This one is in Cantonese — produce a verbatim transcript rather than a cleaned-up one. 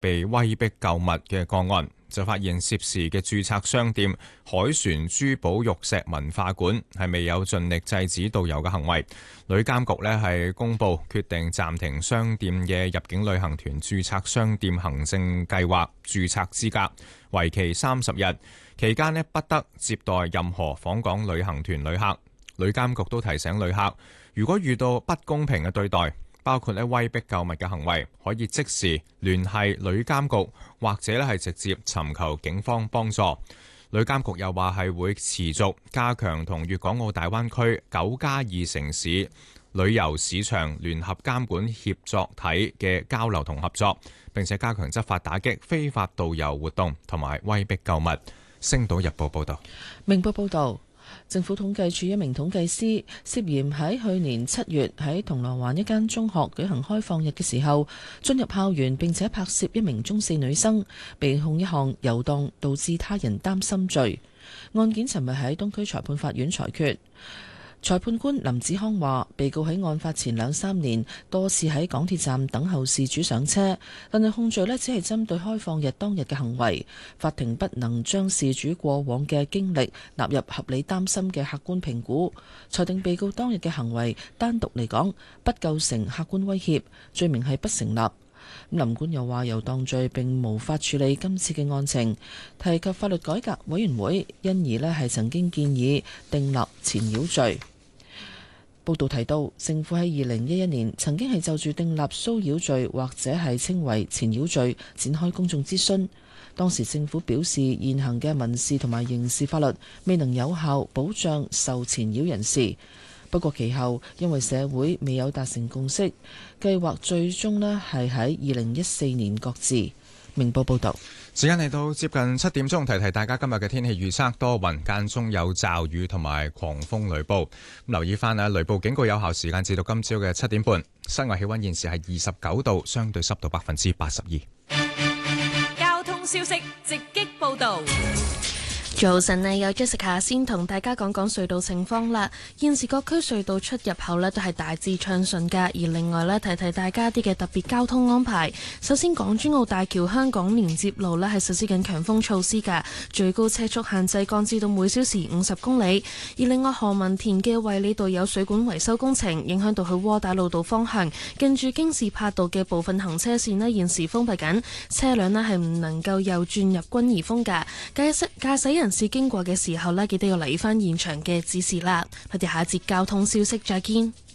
被威逼購物嘅個案，就發現涉事嘅註冊商店凱旋珠寶玉石文化館係未有盡力制止導遊嘅行為。旅監局呢係公佈決定暫停商店嘅入境旅行團註冊商店行政計劃註冊資格，為期三十日，期間呢不得接待任何訪港旅行團旅客。旅監局都提醒旅客，如果遇到不公平嘅對待，包括咧威逼購物嘅行為，可以即時聯繫旅監局，或者咧係直接尋求警方幫助。旅監局又話係會持續加強同粵港澳大灣區九加二城市旅遊市場聯合監管協作體嘅交流同合作，並且加強執法打擊非法導遊活動同埋威逼購物。星島日報報道。 明報報道。政府統計處一名統計師涉嫌喺去年七月喺銅鑼灣一間中學舉行開放日嘅時候，進入校園並且拍攝一名中四女生，被控一項遊蕩導致他人擔心罪。案件尋日喺東區裁判法院裁決。裁判官林子康話，被告喺案發前兩三年多次喺港鐵站等候事主上車，但係控罪呢只係針對開放日當日嘅行為，法庭不能將事主過往嘅經歷納入合理擔心嘅客觀評估，裁定被告當日嘅行為單獨嚟講不構成客觀威脅，罪名係不成立。林官又話，遊蕩罪並無法處理今次嘅案情，提及法律改革委員會因而呢係曾經建議訂立纏擾罪。報道提到，政府喺二零一一年曾經係就住訂立騷擾罪或者係稱為纏擾罪展開公眾諮詢。當時政府表示，現行嘅民事同埋刑事法律未能有效保障受纏擾人士。不過其後因為社會未有達成共識，計劃最終呢係喺二零一四年擱置。明報報道。 時間嚟到接近七點鐘，提提大家今日嘅天氣預測，多雲間中有驟雨同埋狂風雷暴。咁留意翻啊，雷暴警告有效時間至到今朝嘅七點半。室外氣溫現時係二十九度，相對濕度百分之八十二。 交通消息直擊報道。 早晨啊，有 Jessica 先同大家講講隧道情況啦。現時各區隧道出入口呢都係大致暢順㗎，而另外呢，提提大家啲嘅特別交通安排。首先，港珠澳大橋香港連接路呢係實施緊強風措施㗎，最高車速限制降至到每小時五十公里。而另外，何文田嘅衛理道有水管維修工程，影響到去窩打老道方向，近住京士柏道嘅部分行車線呢現時封閉緊，車輛呢係唔能夠右轉入軍怡峰㗎。駕駛駕駛人是經過嘅時候呢，記得要留意翻現場嘅指示啦。我哋下一節交通消息再見。